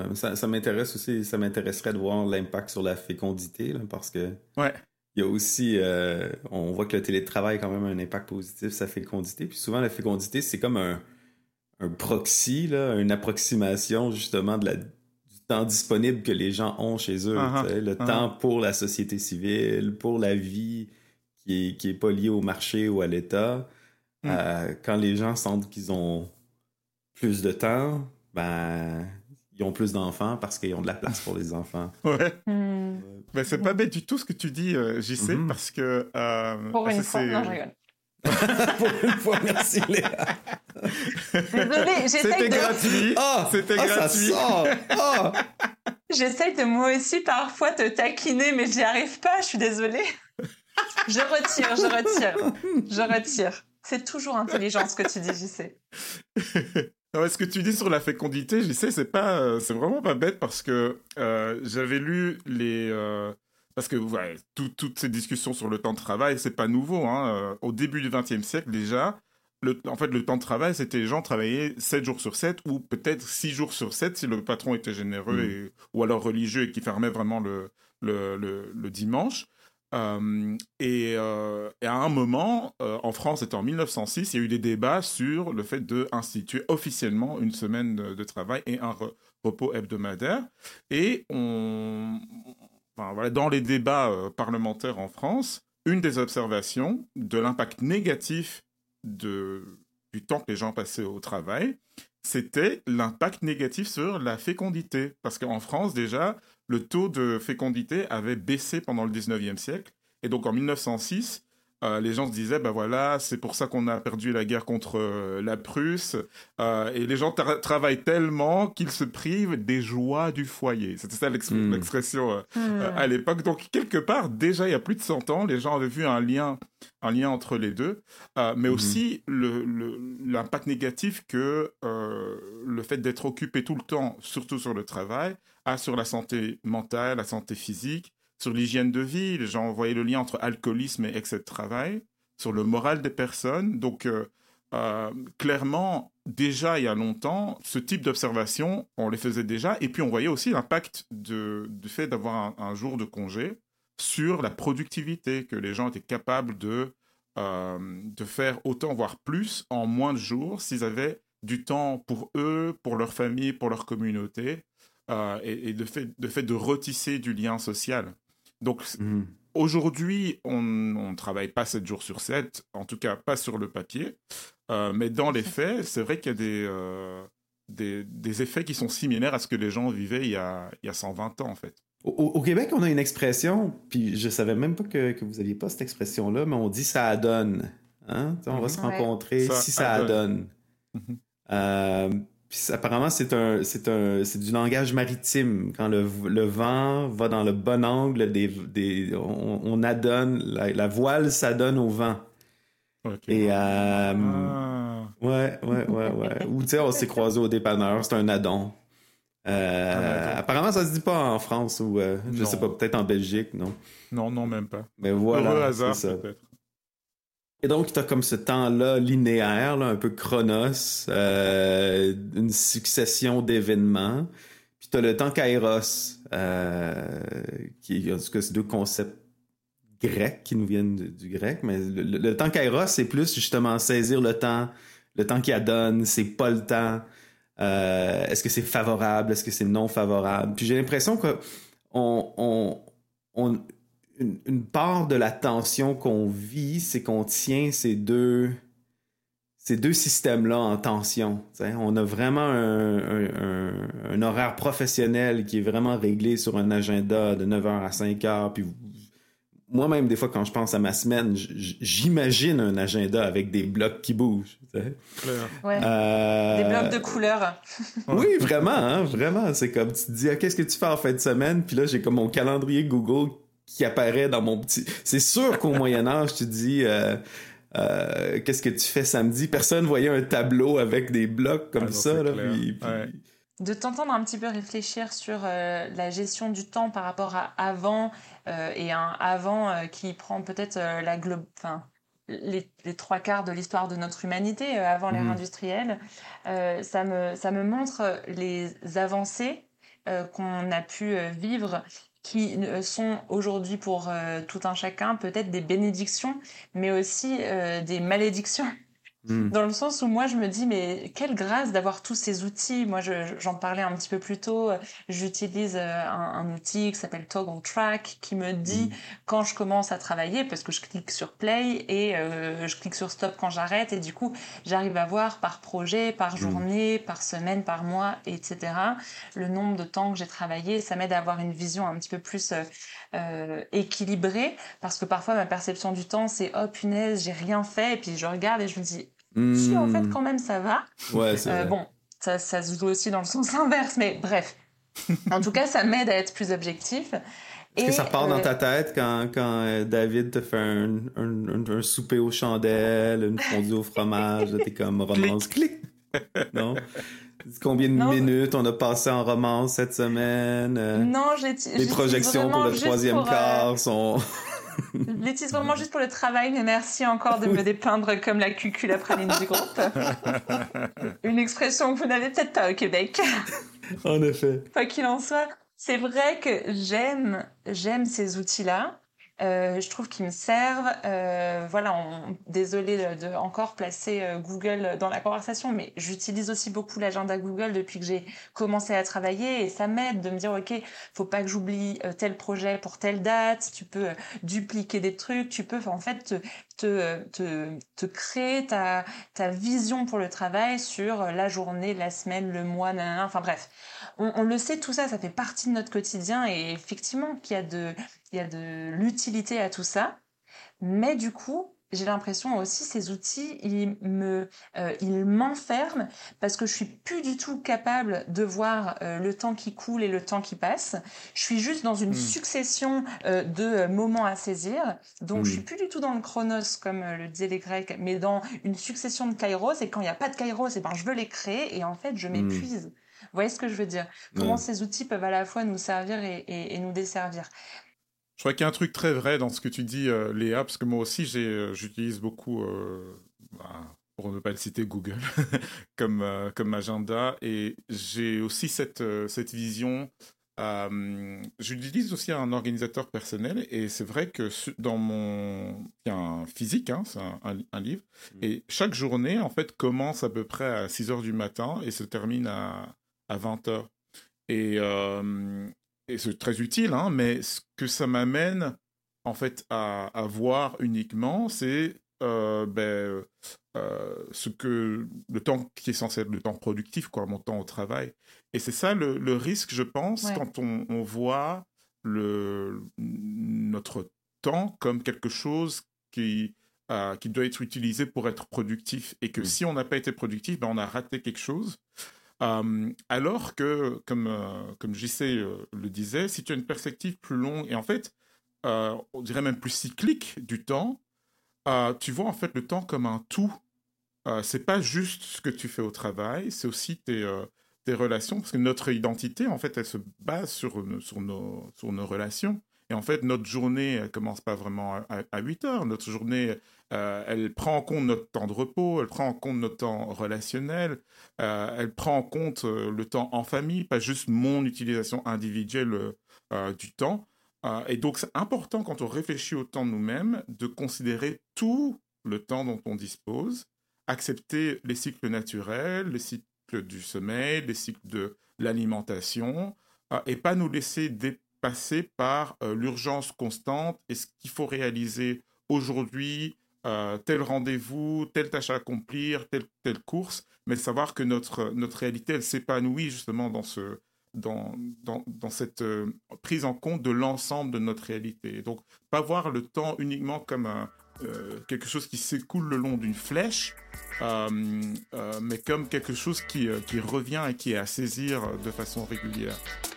Ça m'intéresse aussi, ça m'intéresserait de voir l'impact sur la fécondité, là, parce que Ouais. il y a aussi, on voit que le télétravail a quand même un impact positif sur sa fécondité. Puis souvent, la fécondité, c'est comme un proxy, là, une approximation justement du temps disponible que les gens ont chez eux. Uh-huh. Tu sais, le temps pour la société civile, pour la vie qui est pas liée au marché ou à l'État. Quand les gens sentent qu'ils ont plus de temps, ben, ils ont plus d'enfants parce qu'ils ont de la place pour les enfants. Ouais. Hmm. Ben, c'est pas bête du tout ce que tu dis, JC, parce que... Pour une fois, non, je rigole. Pour une fois, merci Léa. Désolée, C'était gratuit. C'était gratuit. Ça sort. J'essaye de moi aussi parfois te taquiner, mais j'y arrive pas, je suis désolée. Je retire. C'est toujours intelligent ce que tu dis, JC. Non, ce que tu dis sur la fécondité, JC, c'est vraiment pas bête parce que j'avais lu parce que ouais, toutes ces discussions sur le temps de travail, c'est pas nouveau. Hein. Au début du XXe siècle déjà, en fait, le temps de travail, c'était les gens travaillaient 7 jours sur 7 ou peut-être 6 jours sur 7 si le patron était généreux ou alors religieux et qui fermait vraiment le dimanche. Et à un moment, en France, c'était en 1906, il y a eu des débats sur le fait d'instituer officiellement une semaine de travail et un repos hebdomadaire. Et dans les débats parlementaires en France, une des observations de l'impact négatif du temps que les gens passaient au travail, c'était l'impact négatif sur la fécondité. Parce qu'en France, déjà, le taux de fécondité avait baissé pendant le 19e siècle. Et donc, en 1906, les gens se disaient, ben voilà, c'est pour ça qu'on a perdu la guerre contre la Prusse. Et les gens travaillent tellement qu'ils se privent des joies du foyer. C'était ça l'expression à l'époque. Donc, quelque part, déjà, il y a plus de 100 ans, les gens avaient vu un lien entre les deux. Mais aussi l'impact négatif que le fait d'être occupé tout le temps, surtout sur le travail, a sur la santé mentale, la santé physique, sur l'hygiène de vie. Les gens voyaient le lien entre alcoolisme et excès de travail, sur le moral des personnes. Donc, clairement, déjà il y a longtemps, ce type d'observation, on les faisait déjà. Et puis, on voyait aussi l'impact du fait d'avoir un jour de congé sur la productivité, que les gens étaient capables de faire autant, voire plus, en moins de jours, s'ils avaient du temps pour eux, pour leur famille, pour leur communauté, et de fait de retisser du lien social. Donc, aujourd'hui, on ne travaille pas 7 jours sur 7, en tout cas pas sur le papier, mais dans les faits, c'est vrai qu'il y a des effets qui sont similaires à ce que les gens vivaient il y a 120 ans, en fait. Au Québec, on a une expression, puis je savais même pas que vous aviez pas cette expression-là, mais on dit « ça adonne ». Hein? On va se rencontrer si ça adonne. Puis apparemment, c'est du langage maritime. Quand le vent va dans le bon angle, on adonne, la voile s'adonne au vent. Okay. Et ouais. Ou tu sais, on s'est croisés au dépanneur, c'est un addon. Apparemment, ça se dit pas en France ou je sais pas, peut-être en Belgique, non? Non, même pas. Mais voilà, heureux hasard, c'est ça. peut-être. Et donc, tu as comme ce temps-là linéaire, là, un peu chronos, une succession d'événements. Puis tu as le temps kairos, qui en tout cas, c'est deux concepts grecs qui nous viennent du grec. Mais le temps kairos, c'est plus justement saisir le temps qui adonne, c'est pas le temps. Est-ce que c'est favorable? Est-ce que c'est non favorable? Puis j'ai l'impression que une part de la tension qu'on vit, c'est qu'on tient ces deux systèmes-là en tension. T'sais. On a vraiment un horaire professionnel qui est vraiment réglé sur un agenda de 9h à 5h. Puis moi-même, des fois, quand je pense à ma semaine, j'imagine un agenda avec des blocs qui bougent. Ouais. Des blocs de couleurs. Oui, vraiment, hein, vraiment. C'est comme, tu te dis, qu'est-ce que tu fais en fin de semaine? Puis là, j'ai comme mon calendrier Google qui apparaît dans mon petit... C'est sûr qu'au Moyen-Âge, tu dis... qu'est-ce que tu fais samedi? Personne voyait un tableau avec des blocs comme ça. Là, puis... Ouais. De t'entendre un petit peu réfléchir sur la gestion du temps par rapport à avant, et un avant qui prend peut-être les 3/4 de l'histoire de notre humanité avant l'ère industrielle, ça me montre les avancées qu'on a pu vivre, qui sont aujourd'hui pour tout un chacun peut-être des bénédictions, mais aussi des malédictions. Dans le sens où moi je me dis mais quelle grâce d'avoir tous ces outils. Moi j'en parlais un petit peu plus tôt, j'utilise un outil qui s'appelle Toggle Track qui me dit quand je commence à travailler, parce que je clique sur play et je clique sur stop quand j'arrête, et du coup j'arrive à voir par projet, par journée, par semaine, par mois, etc. le nombre de temps que j'ai travaillé. Ça m'aide à avoir une vision un petit peu plus équilibrée, parce que parfois ma perception du temps c'est oh punaise j'ai rien fait, et puis je regarde et je me dis si en fait quand même ça va. Ouais, c'est vrai. Bon, ça se joue aussi dans le sens inverse, mais bref. En tout cas, ça m'aide à être plus objectif. Est-ce que ça part dans ta tête quand David te fait un souper aux chandelles, une fondue au fromage, t'es comme romance, clic! Non? Combien de minutes on a passé en romance cette semaine? Non, les projections pour le troisième quart sont... Je l'utilise vraiment juste pour le travail, mais merci encore de me dépeindre comme la cucul à praline du groupe. Une expression que vous n'avez peut-être pas au Québec. En effet. Quoi qu'il en soit, c'est vrai que j'aime ces outils-là. Je trouve qu'ils me servent. Voilà, désolée de encore placer Google dans la conversation, mais j'utilise aussi beaucoup l'agenda Google depuis que j'ai commencé à travailler, et ça m'aide de me dire ok, faut pas que j'oublie tel projet pour telle date. Tu peux dupliquer des trucs, tu peux en fait te créer ta vision pour le travail sur la journée, la semaine, le mois, nanana. Enfin bref, on le sait, tout ça, ça fait partie de notre quotidien, et effectivement qu'il y a de l'utilité à tout ça, mais du coup, j'ai l'impression aussi ces outils, ils m'enferment, parce que je suis plus du tout capable de voir le temps qui coule et le temps qui passe. Je suis juste dans une succession de moments à saisir, donc je suis plus du tout dans le chronos comme le disaient les Grecs, mais dans une succession de kairos, et quand il n'y a pas de kairos, et ben je veux les créer, et en fait je m'épuise. Vous voyez ce que je veux dire? Comment ces outils peuvent à la fois nous servir et nous desservir. Je crois qu'il y a un truc très vrai dans ce que tu dis, Léa, parce que moi aussi, j'utilise beaucoup, pour ne pas le citer, Google comme agenda, et j'ai aussi cette vision. J'utilise aussi un organisateur personnel, et c'est vrai que dans il y a un physique, hein, c'est un livre, et chaque journée, en fait, commence à peu près à 6 heures du matin et se termine à 20 heures. Et c'est très utile, hein, mais ce que ça m'amène en fait à voir uniquement, c'est le temps qui est censé être le temps productif, quoi, mon temps au travail. Et c'est ça le risque, je pense, quand on voit notre temps comme quelque chose qui doit être utilisé pour être productif, et que si on n'a pas été productif, ben on a raté quelque chose. Alors que, comme JC le disait, si tu as une perspective plus longue, et en fait, on dirait même plus cyclique du temps, tu vois en fait le temps comme un tout. C'est pas juste ce que tu fais au travail, c'est aussi tes relations, parce que notre identité, en fait, elle se base sur nos relations. Et en fait, notre journée, elle commence pas vraiment à 8 heures. Notre journée, elle prend en compte notre temps de repos, elle prend en compte notre temps relationnel, elle prend en compte le temps en famille, pas juste mon utilisation individuelle du temps. Et donc, c'est important, quand on réfléchit au temps de nous-mêmes, de considérer tout le temps dont on dispose, accepter les cycles naturels, les cycles du sommeil, les cycles de l'alimentation, et pas nous laisser dépasser par l'urgence constante et ce qu'il faut réaliser aujourd'hui, tel rendez-vous, telle tâche à accomplir, telle course, mais savoir que notre réalité, elle s'épanouit justement dans cette prise en compte de l'ensemble de notre réalité. Et donc, pas voir le temps uniquement comme quelque chose qui s'écoule le long d'une flèche, mais comme quelque chose qui revient et qui est à saisir de façon régulière.